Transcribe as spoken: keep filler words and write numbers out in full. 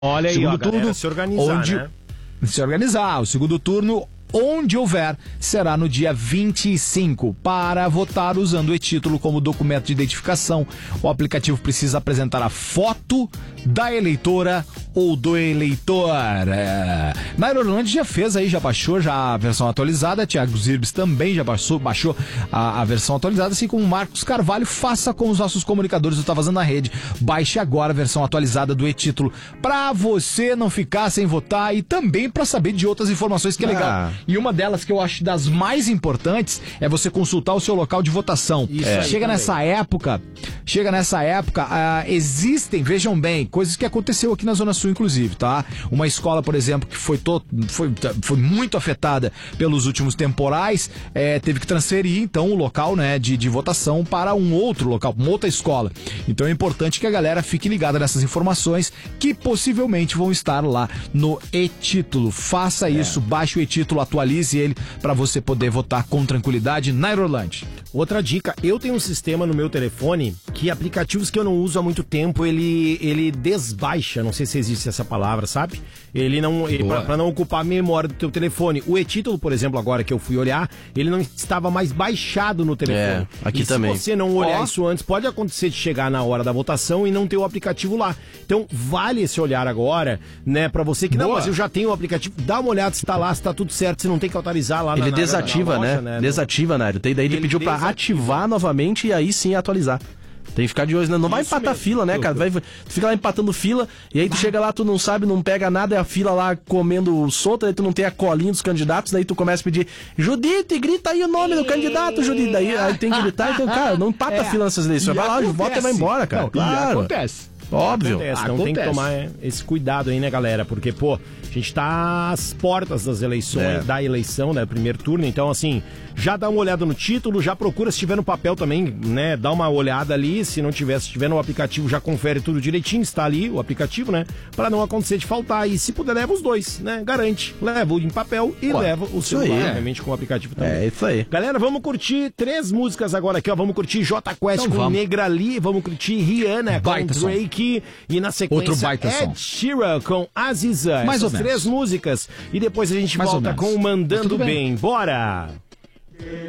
Olha aí, segundo ó, turno, se organizar, onde né? se organizar. O segundo turno, onde houver, será no dia vinte e cinco. Para votar usando o e-título como documento de identificação, o aplicativo precisa apresentar a foto da eleitora ou do eleitor. É. Nairo Orlandi já fez aí, já baixou já a versão atualizada. Thiago Zirbes também já baixou, baixou a, a versão atualizada, assim como Marcos Carvalho. Faça com os nossos comunicadores do Tá Vazando na Rede. Baixe agora a versão atualizada do e-título para você não ficar sem votar e também para saber de outras informações que é legal. Ah. E uma delas que eu acho das mais importantes é você consultar o seu local de votação. Isso É. aí Chega também. nessa época, chega nessa época, ah, existem, vejam bem, coisas que aconteceu aqui na Zona Sul, inclusive, tá? Uma escola, por exemplo, que foi, to, foi, foi muito afetada pelos últimos temporais, é, teve que transferir, então, o local, né, de, de votação para um outro local, uma outra escola. Então é importante que a galera fique ligada nessas informações que possivelmente vão estar lá no e-título. Faça isso, baixe o e-título, atualize ele para você poder votar com tranquilidade. Nairo Orlandi. Outra dica, eu tenho um sistema no meu telefone que aplicativos que eu não uso há muito tempo, ele, ele desbaixa, não sei se existe essa palavra, sabe? Ele não, ele, pra, pra não ocupar a memória do teu telefone. O e-título, por exemplo, agora que eu fui olhar, ele não estava mais baixado no telefone. É, aqui e também. se você não olhar Ó. isso antes, pode acontecer de chegar na hora da votação e não ter o aplicativo lá. Então, vale esse olhar agora, né, pra você que, não, Boa. mas eu já tenho o aplicativo, dá uma olhada se tá lá, se tá tudo certo, se não tem que autorizar lá na Ele na- desativa, na loja, né? No- Desativa, Nário. Tem daí ele, Ele pediu pra desativa. ativar novamente e aí sim atualizar. Tem que ficar de olho, né? Não vai Isso empatar mesmo. fila, né, cara? Vai, tu fica lá empatando fila e aí tu chega lá, tu não sabe, não pega nada, é a fila lá comendo solta, aí tu não tem a colinha dos candidatos, daí tu começa a pedir, Judite, grita aí o nome do candidato, Judite. Daí aí tem que gritar, então, cara, não empata É. a fila nessas eleições. E Vai lá, acontece. vota e vai embora, cara. Não, e claro. acontece. Óbvio. Acontece, então tem que Acontece. tomar esse cuidado aí, né, galera? Porque, pô, a gente tá às portas das eleições, É. da eleição, né, primeiro turno, então, assim, já dá uma olhada no título, já procura, se tiver no papel também, né, dá uma olhada ali, se não tiver, se tiver no aplicativo, já confere tudo direitinho, está ali o aplicativo, né, pra não acontecer de faltar, e se puder, leva os dois, né, garante, leva o em papel e Ué, leva o celular, aí, é. obviamente, com o aplicativo também. É isso aí. Galera, vamos curtir três músicas agora aqui, ó. Vamos curtir Jota Quest Então com vamos. Negrali, vamos curtir Rihanna Baita com som. Drake e na sequência Outro baita Ed som. Sheeran com Aziza. Mais ou Essas menos. três músicas e depois a gente Mais ou volta menos. com o Mas Mandando tudo bem. Bem. Bora!